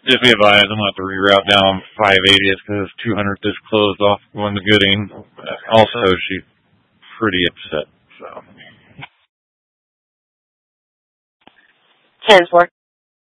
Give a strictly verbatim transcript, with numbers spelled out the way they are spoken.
Just be advised, I'm going to have to reroute down five eightieth because two hundredth is closed off going to Gooding. Also, she's pretty upset, so. ten four.